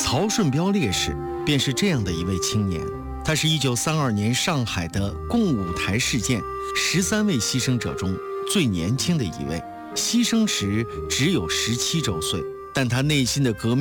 曹顺彪烈士便是这样的一位青年，他是1932年上海的共舞台事件13位牺牲者中最年轻的一位，牺牲时只有17周岁，但他内心的革命